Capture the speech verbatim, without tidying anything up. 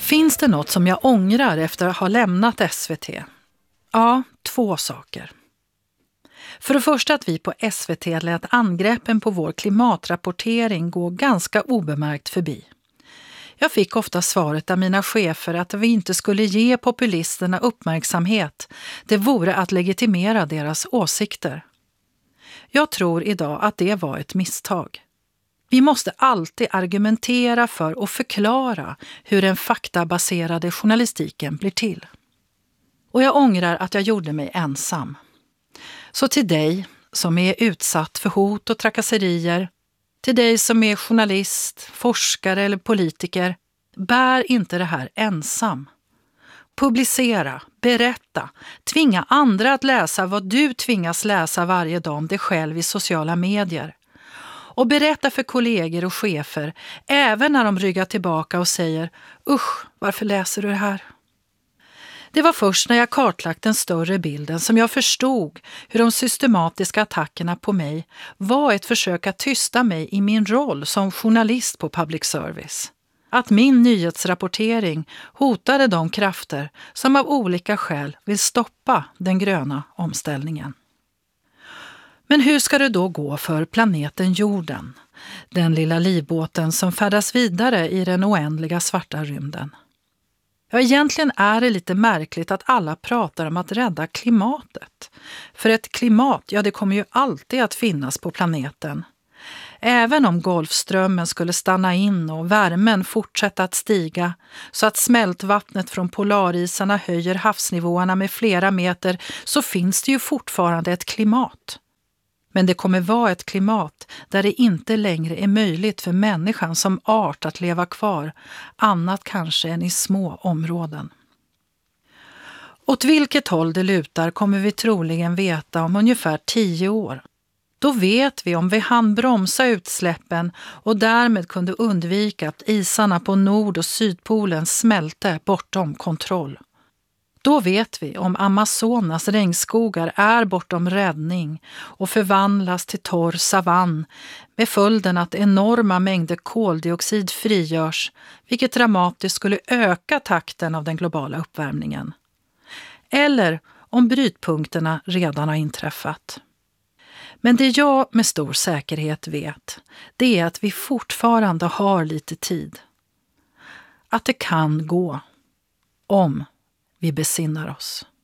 Finns det något som jag ångrar efter att ha lämnat S V T? Ja, två saker. För det första att vi på S V T lät angreppen på vår klimatrapportering gå ganska obemärkt förbi. Jag fick ofta svaret av mina chefer att vi inte skulle ge populisterna uppmärksamhet. Det vore att legitimera deras åsikter. Jag tror idag att det var ett misstag. Vi måste alltid argumentera för och förklara hur den faktabaserade journalistiken blir till. Och jag ångrar att jag gjorde mig ensam. Så till dig som är utsatt för hot och trakasserier, till dig som är journalist, forskare eller politiker, bär inte det här ensam. Publicera, berätta, tvinga andra att läsa vad du tvingas läsa varje dag om dig själv i sociala medier. Och berätta för kollegor och chefer, även när de ryggar tillbaka och säger usch, varför läser du det här? Det var först när jag kartlagt den större bilden som jag förstod hur de systematiska attackerna på mig var ett försök att tysta mig i min roll som journalist på public service. Att min nyhetsrapportering hotade de krafter som av olika skäl vill stoppa den gröna omställningen. Men hur ska det då gå för planeten jorden? Den lilla livbåten som färdas vidare i den oändliga svarta rymden. Ja, egentligen är det lite märkligt att alla pratar om att rädda klimatet. För ett klimat, ja det kommer ju alltid att finnas på planeten. Även om Golfströmmen skulle stanna in och värmen fortsätta att stiga så att smältvattnet från polarisarna höjer havsnivåerna med flera meter, så finns det ju fortfarande ett klimat. Men det kommer vara ett klimat där det inte längre är möjligt för människan som art att leva kvar, annat kanske än i små områden. Åt vilket håll det lutar kommer vi troligen veta om ungefär tio år. Då vet vi om vi hann bromsa utsläppen och därmed kunde undvika att isarna på Nord- och Sydpolen smälte bortom kontroll. Då vet vi om Amazonas regnskogar är bortom räddning och förvandlas till torr savann med följden att enorma mängder koldioxid frigörs, vilket dramatiskt skulle öka takten av den globala uppvärmningen. Eller om brytpunkterna redan har inträffat. Men det jag med stor säkerhet vet, det är att vi fortfarande har lite tid. Att det kan gå om vi besinnar oss.